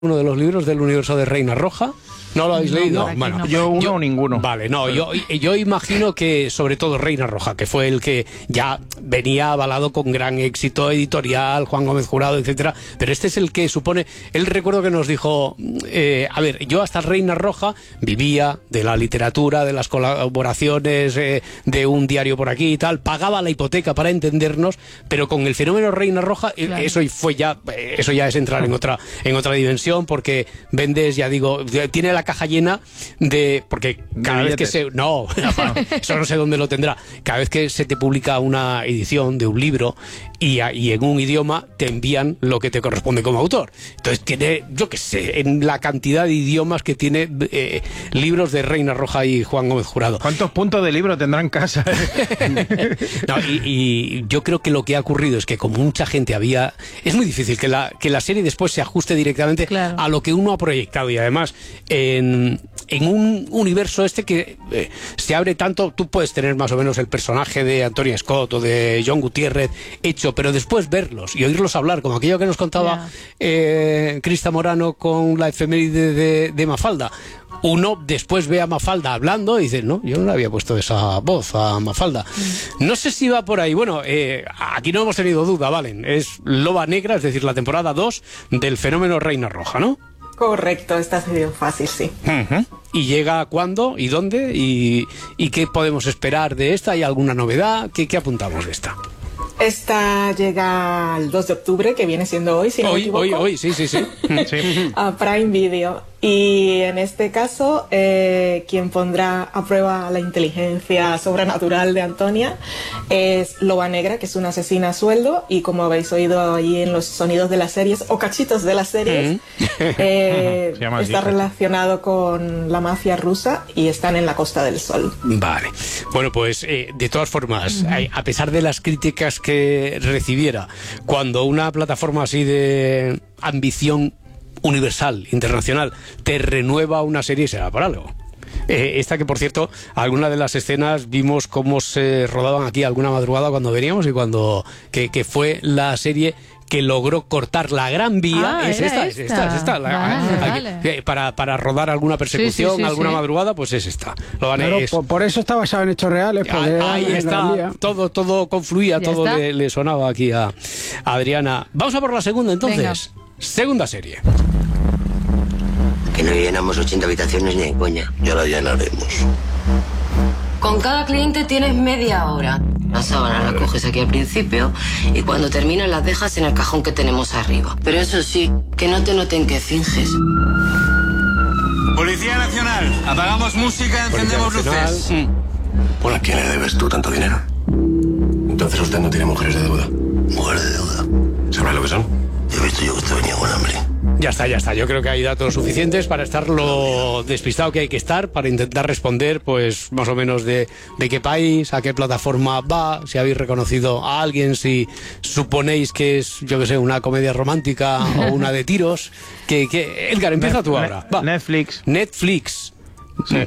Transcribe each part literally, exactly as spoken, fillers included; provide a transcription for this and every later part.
uno de los libros del universo de Reina Roja. ¿No lo habéis No, leído? no, Bueno, no. Yo uno yo- o ninguno. Vale, no, yo, yo imagino que sobre todo Reina Roja, que fue el que ya venía avalado con gran éxito editorial, Juan Gómez Jurado, etcétera, pero este es el que supone, él recuerdo que nos dijo, eh, a ver, yo hasta Reina Roja vivía de la literatura, de las colaboraciones, eh, de un diario por aquí y tal, pagaba la hipoteca para entendernos, pero con el fenómeno Reina Roja, eh, Claro. eso fue ya, eh, eso ya es entrar en otra, en otra dimensión, porque vendes, ya digo, tiene la caja llena de, porque cada De vez que billetes. se, no, eso no sé dónde lo tendrá, cada vez que se te publica una edición de un libro y, a- y en un idioma te envían lo que te corresponde como autor, entonces tiene, yo qué sé, en la cantidad de idiomas que tiene eh, libros de Reina Roja y Juan Gómez Jurado. ¿Cuántos puntos de libro tendrá en casa? No, y, y yo creo que lo que ha ocurrido es que como mucha gente había... Es muy difícil que la, que la serie después se ajuste directamente Claro. a lo que uno ha proyectado. Y además, en, en un universo este que eh, se abre tanto, tú puedes tener más o menos el personaje de Antonia Scott o de John Gutiérrez hecho, pero después verlos y oírlos hablar, como aquello que nos contaba eh, Crista Morano con la efeméride de, de Mafalda. Uno después ve a Mafalda hablando y dice, no, yo no le había puesto esa voz a Mafalda. No sé si va por ahí. Bueno, eh, aquí no hemos tenido duda, Valen. Es Loba Negra, es decir, la temporada dos del fenómeno Reina Roja, ¿no? Correcto, esta ha sido fácil, sí. ¿Y llega cuándo y dónde? ¿Y, y qué podemos esperar de esta? ¿Hay alguna novedad? ¿Qué, qué apuntamos de esta? Esta llega el dos de octubre, que viene siendo hoy, si no me Hoy, equivoco. hoy, hoy, sí, sí, sí. Sí. A Prime Video. Y en este caso, eh, quien pondrá a prueba la inteligencia sobrenatural de Antonia es Loba Negra, que es una asesina a sueldo, y como habéis oído ahí en los sonidos de las series, o cachitos de las series, eh, Se llama así, está sí. relacionado con la mafia rusa y están en la Costa del Sol. Vale. Bueno, pues eh, de todas formas, hay- a pesar de las críticas que recibiera, cuando una plataforma así de ambición universal, internacional, te renueva una serie, será por algo. Eh, esta que, por cierto, algunas de las escenas vimos cómo se rodaban aquí alguna madrugada cuando veníamos y cuando que, que fue la serie que logró cortar la Gran Vía. Ah, es, era esta, es esta, es esta. esta, la- Vale, aquí, vale. eh, para, para rodar alguna persecución, Sí, sí, sí, alguna sí. madrugada, pues es esta. Lo van a- Claro, es- por, por eso está basado en hechos reales. porque Ahí, era ahí en está, Gran Vía. todo, todo confluía, Ya todo está. le, le sonaba aquí a, a Adriana. Vamos a por la segunda entonces. Venga. Segunda serie. Que no llenamos ochenta habitaciones ni en coña. Ya la llenaremos. Con cada cliente tienes media hora. La sábana la coges aquí al principio y cuando terminas las dejas en el cajón que tenemos arriba. Pero eso sí, que no te noten que finges. Policía Nacional, apagamos música, encendemos Policía luces. Nacional. Bueno, ¿a quién le debes tú tanto dinero? Entonces usted no tiene mujeres de deuda. Mujeres de deuda. ¿Sabrá lo que son? He visto yo que usted venía con hambre. Ya está, ya está. Yo creo que hay datos suficientes para estar lo despistado que hay que estar, para intentar responder, pues, más o menos de, de qué país, a qué plataforma va, si habéis reconocido a alguien, si suponéis que es, yo qué sé, una comedia romántica o una de tiros. Que, que... Edgar, empieza tú Ne- ahora. Va. Netflix. Netflix. Sí.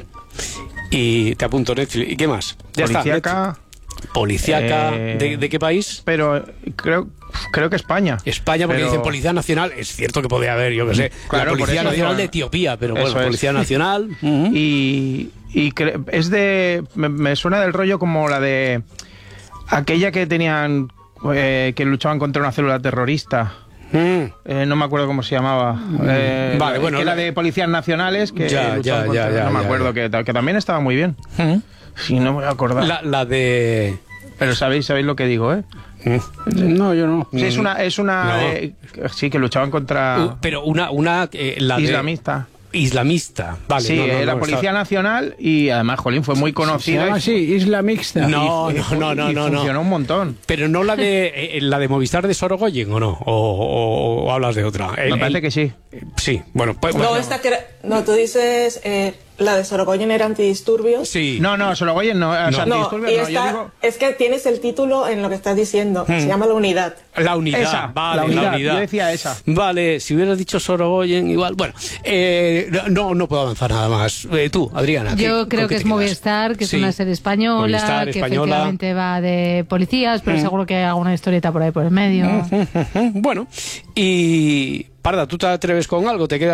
Y te apunto Netflix. ¿Y qué más? Ya está. Policíaca, Policíaca. Eh, ¿De, de qué país? pero creo, creo que España. España, porque Pero- dicen Policía Nacional. Es cierto que podría haber, yo qué sé, Claro, la por Policía eso Nacional digo- de Etiopía, pero Eso bueno, es. Policía Nacional. ujú. Y, y cre- es de... Me, me suena del rollo como la de... Aquella que tenían... eh, que luchaban contra una célula terrorista. Mm. Eh, no me acuerdo cómo se llamaba. Eh, Vale, bueno, que era la- de policías nacionales que Ya, luchaban ya, contra- ya, ya, no me ya, acuerdo, ya. Que, ta- que también estaba muy bien. Sí, no me voy a acordar. La, la de... Pero sabéis, sabéis lo que digo, ¿eh? Mm. No, yo no. Sí, es una, es una No. eh, sí, que luchaban contra Uh, pero una, una eh, la de- islamista. islamista, vale. Sí, no, no, era no, Policía está- Nacional y además, Jolín, fue muy Se conocida. llama y- así, Isla Mixta. No, y- no, no, no, y no, no. funcionó un montón. Pero no la de eh, la de Movistar de Sorogoyen, ¿o no? O, o- o hablas de otra. El- Me parece el- que sí. Sí, bueno, pues... No, bueno, esta que era- no, tú dices eh, la de Sorogoyen era antidisturbios. Sí. No, no, Sorogoyen no. O sea, No, antidisturbios y no, esta- yo digo... es que tienes el título en lo que estás diciendo. Se llama La Unidad. La unidad, Esa, vale, la unidad, la unidad. yo decía esa. Vale, si hubieras dicho Sorogoyen, igual. Bueno, eh, no, no puedo avanzar nada más. Eh, tú, Adriana. ¿qué- Yo con creo qué que te es quedas? Movistar, que es Sí. una serie española, Movistar, que española. efectivamente va de policías, pero seguro que hay alguna historieta por ahí por el medio. Bueno, y Parda, ¿tú te atreves con algo? ¿Te quedas